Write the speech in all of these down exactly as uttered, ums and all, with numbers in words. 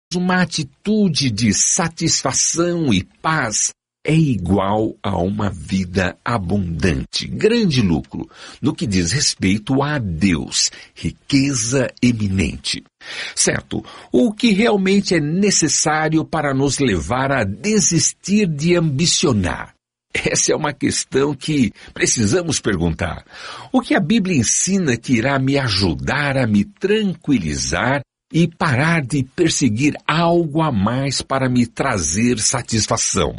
uma atitude de satisfação e paz é igual a uma vida abundante, grande lucro, no que diz respeito a Deus, riqueza eminente. Certo, o que realmente é necessário para nos levar a desistir de ambicionar? Essa é uma questão que precisamos perguntar. O que a Bíblia ensina que irá me ajudar a me tranquilizar e parar de perseguir algo a mais para me trazer satisfação?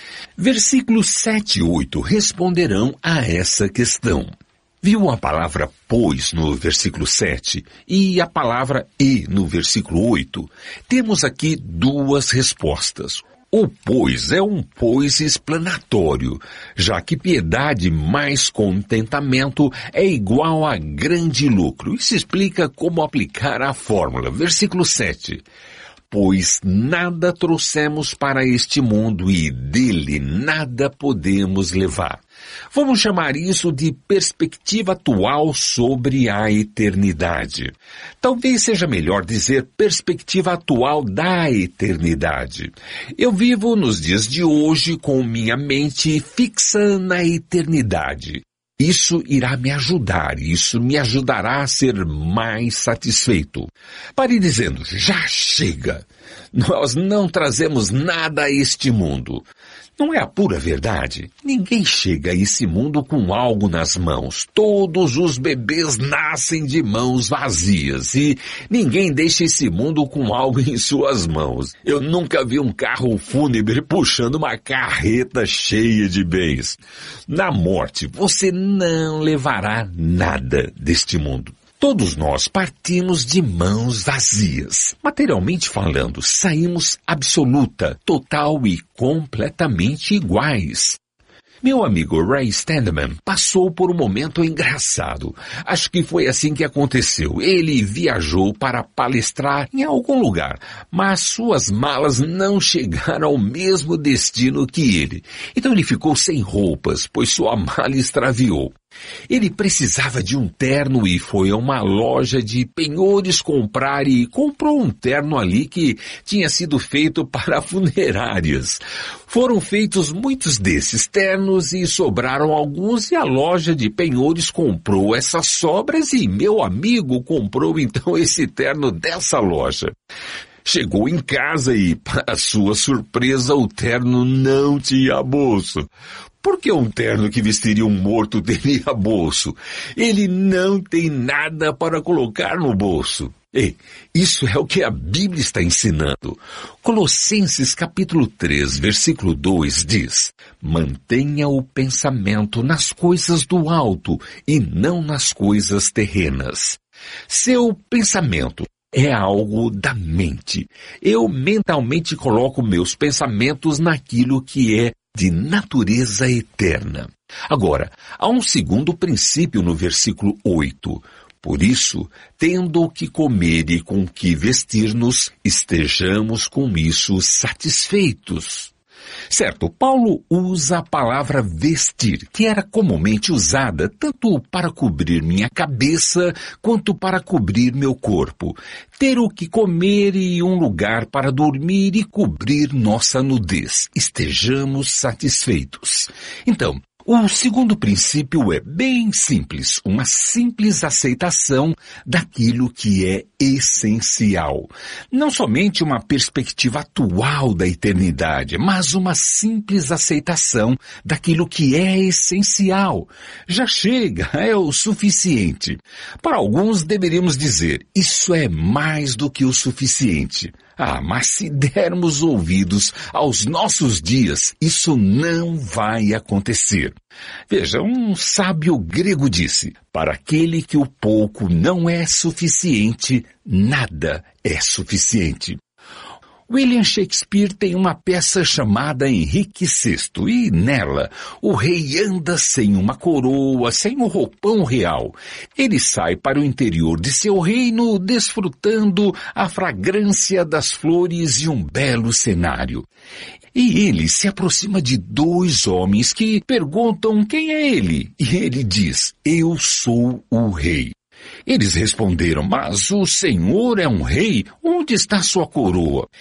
Versículos sete e oito responderão a essa questão. Viu a palavra pois no versículo sete e a palavra e no versículo oito? Temos aqui duas respostas. O pois é um pois explanatório, já que piedade mais contentamento é igual a grande lucro. Isso explica como aplicar a fórmula. Versículo sete. Pois nada trouxemos para este mundo e dele nada podemos levar. Vamos chamar isso de perspectiva atual sobre a eternidade. Talvez seja melhor dizer perspectiva atual da eternidade. Eu vivo nos dias de hoje com minha mente fixa na eternidade. Isso irá me ajudar, isso me ajudará a ser mais satisfeito. Pare dizendo, já chega. Nós não trazemos nada a este mundo. Não é a pura verdade? Ninguém chega a esse mundo com algo nas mãos. Todos os bebês nascem de mãos vazias e ninguém deixa esse mundo com algo em suas mãos. Eu nunca vi um carro fúnebre puxando uma carreta cheia de bens. Na morte, você não levará nada deste mundo. Todos nós partimos de mãos vazias. Materialmente falando, saímos absoluta, total e completamente iguais. Meu amigo Ray Standman passou por um momento engraçado. Acho que foi assim que aconteceu. Ele viajou para palestrar em algum lugar, mas suas malas não chegaram ao mesmo destino que ele. Então ele ficou sem roupas, pois sua mala extraviou. Ele precisava de um terno e foi a uma loja de penhores comprar e comprou um terno ali que tinha sido feito para funerárias. Foram feitos muitos desses ternos e sobraram alguns e a loja de penhores comprou essas sobras e meu amigo comprou então esse terno dessa loja. Chegou em casa e, para sua surpresa, o terno não tinha bolso. Por que um terno que vestiria um morto teria bolso? Ele não tem nada para colocar no bolso. E isso é o que a Bíblia está ensinando. Colossenses capítulo três, versículo dois diz: mantenha o pensamento nas coisas do alto e não nas coisas terrenas. Seu pensamento é algo da mente. Eu mentalmente coloco meus pensamentos naquilo que é de natureza eterna. Agora, há um segundo princípio no versículo oito. Por isso, tendo o que comer e com o que vestir-nos, estejamos com isso satisfeitos. Certo, Paulo usa a palavra vestir, que era comumente usada tanto para cobrir minha cabeça quanto para cobrir meu corpo. Ter o que comer e um lugar para dormir e cobrir nossa nudez. Estejamos satisfeitos. Então, o segundo princípio é bem simples, uma simples aceitação daquilo que é essencial. Não somente uma perspectiva atual da eternidade, mas uma simples aceitação daquilo que é essencial. Já chega, é o suficiente. Para alguns deveríamos dizer, isso é mais do que o suficiente. Ah, mas se dermos ouvidos aos nossos dias, isso não vai acontecer. Veja, um sábio grego disse, para aquele que o pouco não é suficiente, nada é suficiente. William Shakespeare tem uma peça chamada Henrique sexto e nela o rei anda sem uma coroa, sem um roupão real. Ele sai para o interior de seu reino desfrutando a fragrância das flores e um belo cenário. E ele se aproxima de dois homens que perguntam quem é ele. E ele diz, eu sou o rei. Eles responderam, mas o Senhor é um rei, onde está sua coroa?